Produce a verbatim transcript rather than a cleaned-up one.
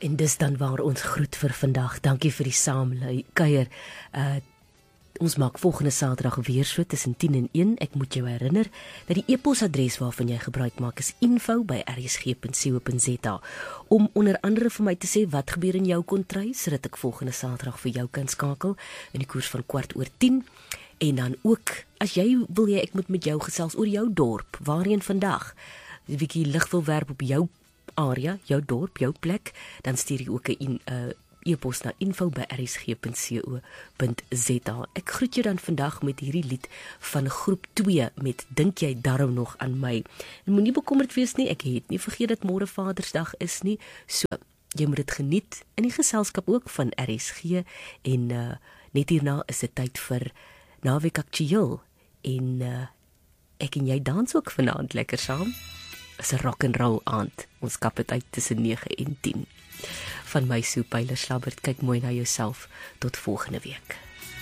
En dis dan waar ons groet vir vandag. Dankie vir die saamkuier. Uh, ons maak volgende Saterdag weer so tussen tien en een. Ek moet jou herinner dat die e-posadres waarvan jy gebruik maak is info by r s g punt co punt z a om onder andere vir my te sê wat gebeur in jou kontry, sodat ek volgende Saterdag vir jou kan skakel in die koers van kwart oor tien. En dan ook, as jy wil jy ek moet met jou gesels oor jou dorp, waarheen vandag, 'n bietjie lig wil werp op jou area, jou dorp, jou plek, dan stuur jy ook 'n uh, e-pos na info by r s g punt co punt z a. Ek groet jou dan vandag met hierdie lied van groep twee met Dink jy darm nog aan my. En moenie bekommerd wees nie, ek het nie vergeet dat môre Vadersdag is nie. So, jy moet dit geniet in die geselskap ook van R S G en uh, net hierna is dit tyd vir Naweek Aktueel en uh, ek en jy dans ook vanaand lekker saam. Is 'n rock and roll aand. Ons kap dit uit tussen nege en tien. Van my Sue Pyler Slabbert, kyk mooi na jouself. Tot volgende week.